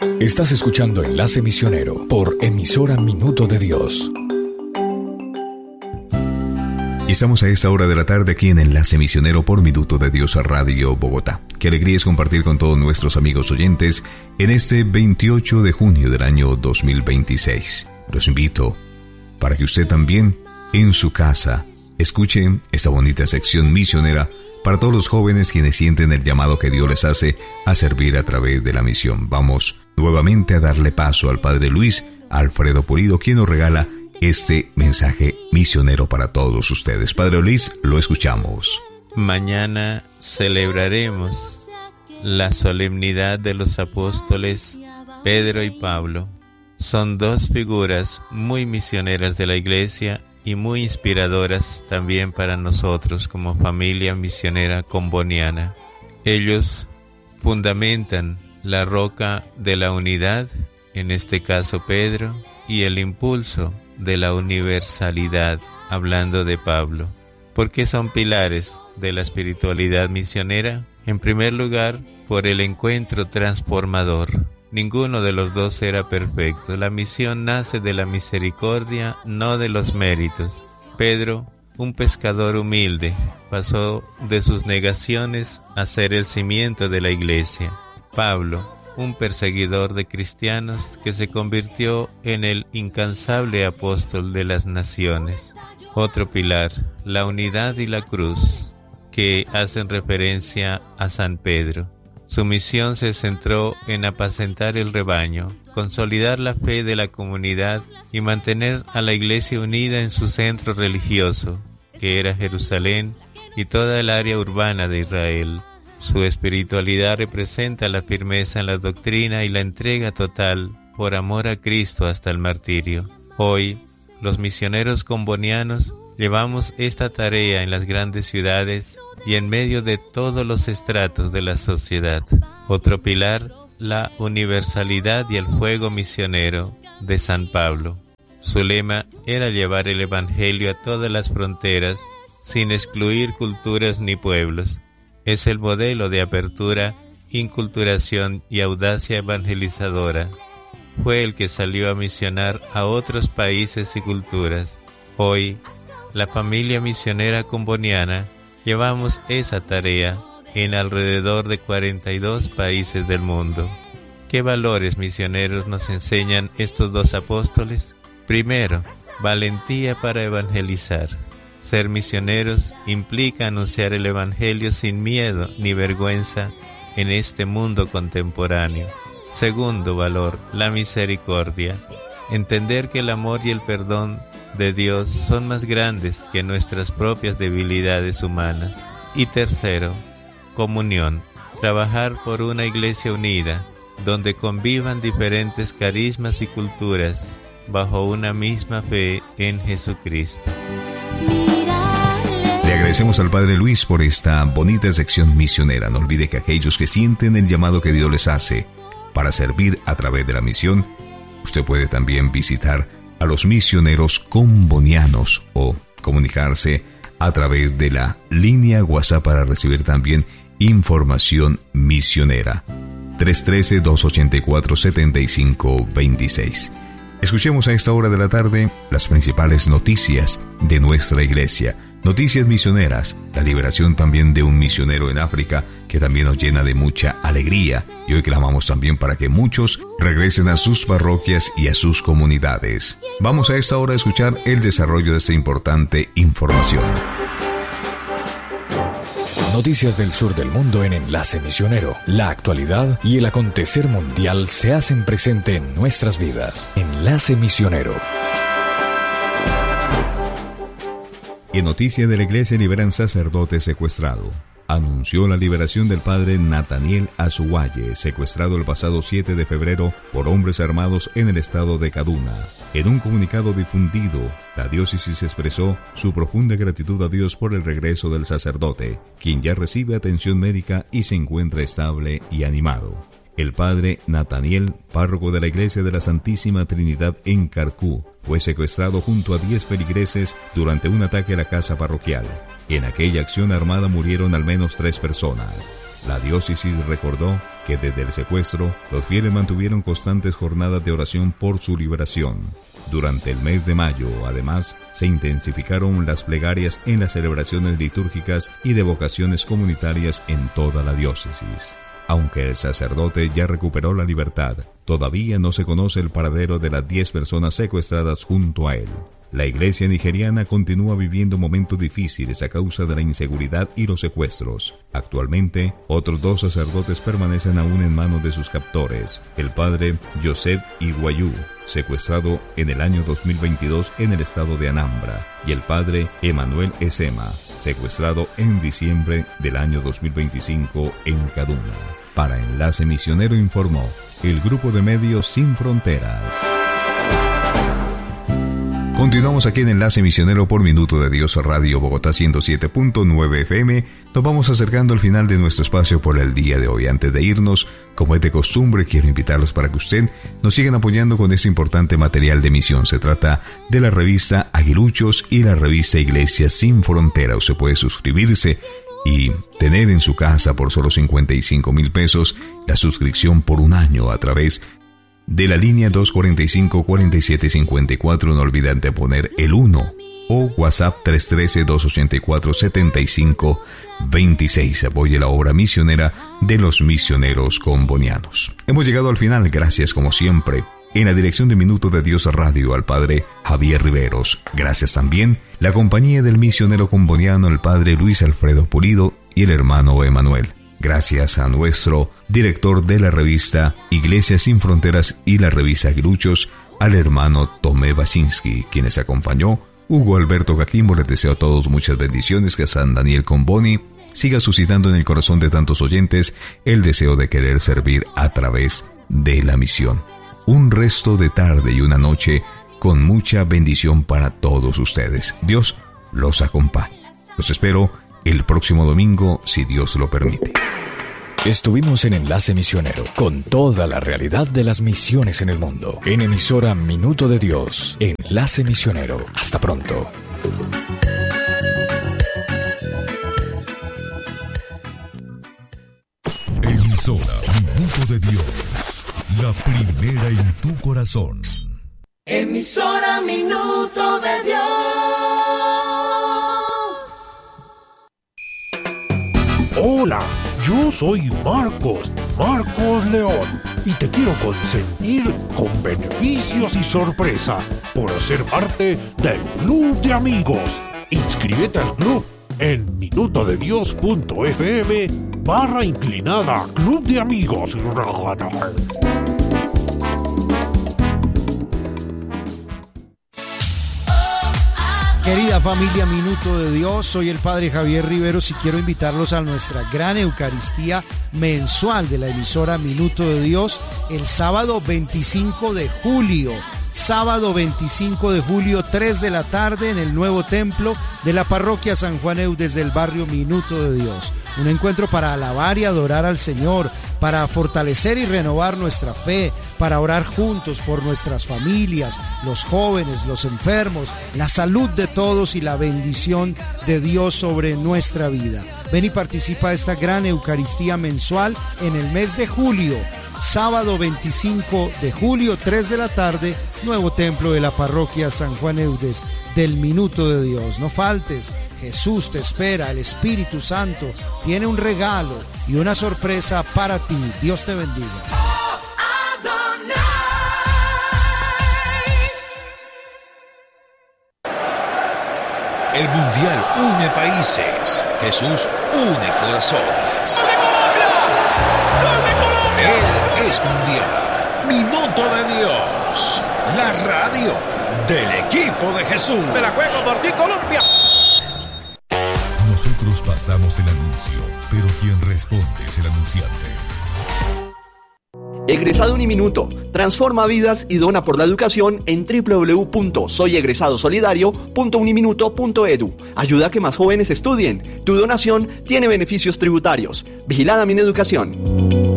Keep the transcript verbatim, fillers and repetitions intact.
Estás escuchando Enlace Misionero por emisora Minuto de Dios. Y estamos a esta hora de la tarde aquí en Enlace Misionero por Minuto de Dios a Radio Bogotá. Qué alegría es compartir con todos nuestros amigos oyentes en este veintiocho de junio del año dos mil veintiséis. Los invito para que usted también en su casa escuche esta bonita sección misionera para todos los jóvenes quienes sienten el llamado que Dios les hace a servir a través de la misión. Vamos nuevamente a darle paso al Padre Luis Alfredo Pulido, quien nos regala este mensaje misionero para todos ustedes. Padre Luis, lo escuchamos. Mañana celebraremos la solemnidad de los apóstoles Pedro y Pablo. Son dos figuras muy misioneras de la Iglesia y muy inspiradoras también para nosotros como familia misionera comboniana. Ellos fundamentan la roca de la unidad, en este caso Pedro, y el impulso de la universalidad, hablando de Pablo. ¿Por qué son pilares de la espiritualidad misionera? En primer lugar, por el encuentro transformador. Ninguno de los dos era perfecto. La misión nace de la misericordia, no de los méritos. Pedro, un pescador humilde, pasó de sus negaciones a ser el cimiento de la iglesia. Pablo, un perseguidor de cristianos que se convirtió en el incansable apóstol de las naciones. Otro pilar, la unidad y la cruz, que hacen referencia a San Pedro. Su misión se centró en apacentar el rebaño, consolidar la fe de la comunidad y mantener a la iglesia unida en su centro religioso, que era Jerusalén y toda el área urbana de Israel. Su espiritualidad representa la firmeza en la doctrina y la entrega total por amor a Cristo hasta el martirio. Hoy, los misioneros combonianos llevamos esta tarea en las grandes ciudades y en medio de todos los estratos de la sociedad. Otro pilar, la universalidad y el fuego misionero de San Pablo. Su lema era llevar el Evangelio a todas las fronteras, sin excluir culturas ni pueblos. Es el modelo de apertura, inculturación y audacia evangelizadora. Fue el que salió a misionar a otros países y culturas. Hoy, la familia misionera comboniana, llevamos esa tarea en alrededor de cuarenta y dos países del mundo. ¿Qué valores misioneros nos enseñan estos dos apóstoles? Primero, valentía para evangelizar. Ser misioneros implica anunciar el Evangelio sin miedo ni vergüenza en este mundo contemporáneo. Segundo valor, la misericordia. Entender que el amor y el perdón de Dios son más grandes que nuestras propias debilidades humanas. Y tercero, comunión. Trabajar por una iglesia unida, donde convivan diferentes carismas y culturas, bajo una misma fe en Jesucristo. Le agradecemos al Padre Luis por esta bonita sección misionera. No olvide que aquellos que sienten el llamado que Dios les hace para servir a través de la misión, usted puede también visitar a los misioneros combonianos o comunicarse a través de la línea WhatsApp para recibir también información misionera. tres uno tres, dos ocho cuatro, siete cinco dos seis. Escuchemos a esta hora de la tarde las principales noticias de nuestra iglesia. Noticias misioneras, la liberación también de un misionero en África que también nos llena de mucha alegría, y hoy clamamos también para que muchos regresen a sus parroquias y a sus comunidades. Vamos a esta hora a escuchar el desarrollo de esta importante información. Noticias del sur del mundo en Enlace Misionero. La actualidad y el acontecer mundial se hacen presente en nuestras vidas. Enlace Misionero. En noticia de la iglesia liberan sacerdote secuestrado. Anunció la liberación del padre Nathaniel Azuaye, secuestrado el pasado siete de febrero por hombres armados en el estado de Kaduna. En un comunicado difundido, la diócesis expresó su profunda gratitud a Dios por el regreso del sacerdote, quien ya recibe atención médica y se encuentra estable y animado. El padre Nathaniel, párroco de la Iglesia de la Santísima Trinidad en Carcú, fue secuestrado junto a diez feligreses durante un ataque a la casa parroquial. En aquella acción armada murieron al menos tres personas. La diócesis recordó que desde el secuestro los fieles mantuvieron constantes jornadas de oración por su liberación. Durante el mes de mayo, además, se intensificaron las plegarias en las celebraciones litúrgicas y de vocaciones comunitarias en toda la diócesis. Aunque el sacerdote ya recuperó la libertad, todavía no se conoce el paradero de las diez personas secuestradas junto a él. La iglesia nigeriana continúa viviendo momentos difíciles a causa de la inseguridad y los secuestros. Actualmente, otros dos sacerdotes permanecen aún en manos de sus captores. El padre Joseph Iguayú, secuestrado en el año dos mil veintidós en el estado de Anambra, y el padre Emanuel Ezema, secuestrado en diciembre del año dos mil veinticinco en Kaduna. Para Enlace Misionero informó el grupo de medios Sin Fronteras. Continuamos aquí en Enlace Misionero por Minuto de Dios Radio Bogotá ciento siete punto nueve F M. Nos vamos acercando al final de nuestro espacio por el día de hoy. Antes de irnos, como es de costumbre, quiero invitarlos para que usted nos sigan apoyando con este importante material de misión. Se trata de la revista Aguiluchos y la revista Iglesia Sin Frontera. Usted puede suscribirse y tener en su casa por solo cincuenta y cinco mil pesos la suscripción por un año a través de la línea dos cuatro cinco, cuatro siete cinco cuatro. No olviden de poner el uno o WhatsApp tres uno tres, dos ocho cuatro, siete cinco dos seis. Apoye la obra misionera de los misioneros combonianos. Hemos llegado al final, gracias como siempre. En la dirección de Minuto de Dios Radio al padre Javier Riveros. Gracias también la compañía del misionero comboniano, el padre Luis Alfredo Pulido y el hermano Emanuel. Gracias a nuestro director de la revista Iglesia Sin Fronteras y la revista Aguiluchos, al hermano Tomé Baczynski, quienes acompañó. Hugo Alberto Gaquimbo, les deseo a todos muchas bendiciones, que San Daniel Comboni siga suscitando en el corazón de tantos oyentes el deseo de querer servir a través de la misión. Un resto de tarde y una noche con mucha bendición para todos ustedes. Dios los acompañe. Los espero el próximo domingo, si Dios lo permite. Estuvimos en Enlace Misionero con toda la realidad de las misiones en el mundo. En emisora Minuto de Dios, Enlace Misionero. Hasta pronto. Emisora Minuto de Dios, la primera en tu corazón. Emisora Minuto de Dios. Hola, yo soy Marcos, Marcos León, y te quiero consentir con beneficios y sorpresas por ser parte del Club de Amigos. Inscríbete al club en minutodedios.fm barra inclinada Club de Amigos. Querida familia Minuto de Dios, soy el Padre Javier Riveros y quiero invitarlos a nuestra gran Eucaristía mensual de la emisora Minuto de Dios el sábado veinticinco de julio. Sábado veinticinco de julio, tres de la tarde en el nuevo templo de la parroquia San Juan Eudes del barrio Minuto de Dios. Un encuentro para alabar y adorar al Señor, para fortalecer y renovar nuestra fe, para orar juntos por nuestras familias, los jóvenes, los enfermos, la salud de todos y la bendición de Dios sobre nuestra vida. Ven y participa de esta gran Eucaristía mensual en el mes de julio. Sábado veinticinco de julio, tres de la tarde, nuevo templo de la parroquia San Juan Eudes del Minuto de Dios. No faltes, Jesús te espera, el Espíritu Santo tiene un regalo y una sorpresa para ti. Dios te bendiga. El Mundial une países, Jesús une corazones. Él es Mundial, Minuto de Dios, la radio del equipo de Jesús. Me la juego por ti, Colombia. Nosotros pasamos el anuncio, pero quien responde es el anunciante. Egresado Uniminuto, transforma vidas y dona por la educación en doble u doble u doble u punto soy egresado solidario punto uniminuto punto edu. Ayuda a que más jóvenes estudien. Tu donación tiene beneficios tributarios. Vigilada Mineducación.